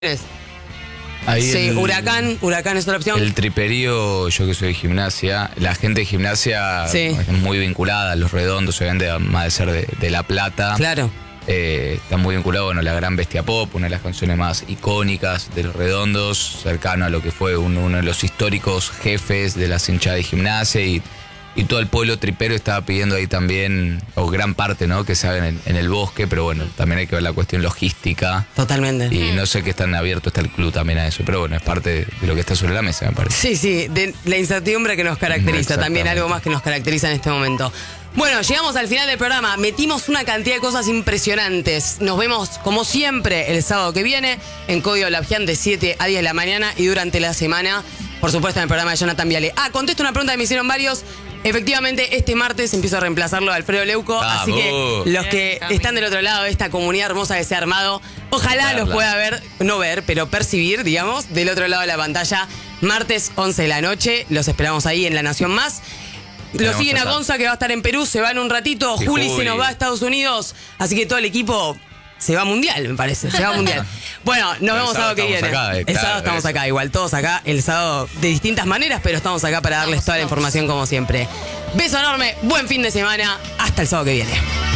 Ahí Sí, Huracán es otra opción. El triperío, yo que soy de gimnasia, la gente de gimnasia Sí. es muy vinculada a Los Redondos, obviamente, más de ser de La Plata. Claro. Está muy vinculado, bueno, La Gran Bestia Pop, una de las canciones más icónicas de Los Redondos, cercano a lo que fue uno de los históricos jefes de las hinchadas de gimnasia y todo el pueblo tripero estaba pidiendo ahí también, o gran parte, ¿no? Que se hagan en el bosque, pero bueno, también hay que ver la cuestión logística. Totalmente. Y no sé qué tan abierto está el club también a eso, pero bueno, es parte de lo que está sobre la mesa, me parece. Sí, de la incertidumbre que nos caracteriza, también Exactamente. algo más que nos caracteriza en este momento. Bueno, llegamos al final del programa, metimos una cantidad de cosas impresionantes. Nos vemos, como siempre, el sábado que viene, en Código Labian de 7 a 10 de la mañana y durante la semana, por supuesto, en el programa de Jonathan Viale. Contesto una pregunta que me hicieron varios. Efectivamente, este martes empiezo a reemplazarlo a Alfredo Leuco, ¡Vamos! así que los que están del otro lado de esta comunidad hermosa que se ha armado, ojalá los pueda ver, no ver, pero percibir, digamos, del otro lado de la pantalla, martes 11 de la noche, los esperamos ahí en La Nación Más. Lo Tenemos siguen a que estar. Gonza, que va a estar en Perú, se va en un ratito, Sí, Juli se Juli. nos va a Estados Unidos, así que todo el equipo se va mundial, me parece, se va mundial. Bueno, nos vemos el sábado que sábado viene. estamos acá, El claro, sábado estamos eso. acá, igual, todos acá, el sábado de distintas maneras, pero estamos acá para darles toda la información como siempre. Beso enorme, buen fin de semana, hasta el sábado que viene.